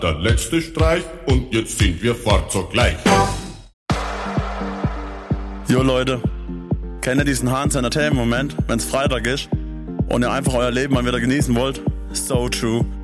Der letzte Streich und jetzt sind wir fort sogleich. Jo Leute, kennt ihr diesen Hans Entertainment Moment, wenn's Freitag ist und ihr einfach euer Leben mal wieder genießen wollt? So true.